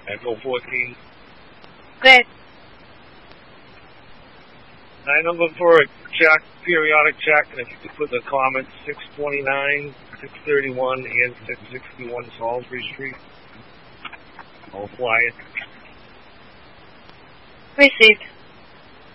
Echo 14. Good. 9 number for a check, periodic check, and if you could put the comments 629, 631, and 661 Salisbury Street. I'll fly it. Received.